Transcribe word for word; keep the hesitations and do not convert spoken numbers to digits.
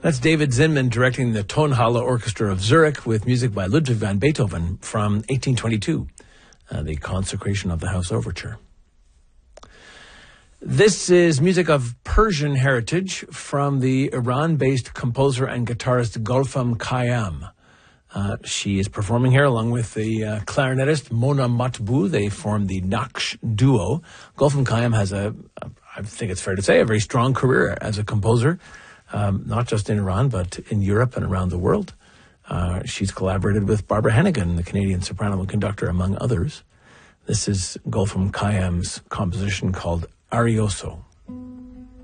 That's David Zinman directing the Tonhalle Orchestra of Zurich with music by Ludwig van Beethoven from eighteen twenty-two, uh, the Consecration of the House Overture. This is music of Persian heritage from the Iran-based composer and guitarist Gulfam Khayyam. Uh, she is performing here along with the uh, clarinetist Mona Matbou. They form the Naqsh duo. Gulfam Khayyam has a, a, I think it's fair to say, a very strong career as a composer. Um, not just in Iran, but in Europe and around the world. Uh, she's collaborated with Barbara Hannigan, the Canadian soprano and conductor, among others. This is Gulfam Khayyam's composition called Arioso.